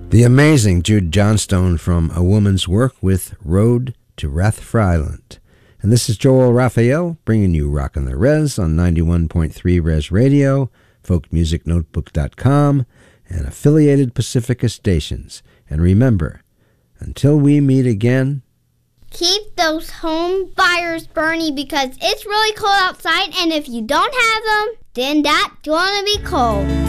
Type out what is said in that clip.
The amazing Jude Johnstone from A Woman's Work with Road to Rathfriland. And this is Joel Raphael bringing you Rockin' the Res on 91.3 Res Radio, folkmusicnotebook.com, and affiliated Pacifica stations. And remember, until we meet again, keep those home fires burning because it's really cold outside, and if you don't have them, then that's gonna be cold.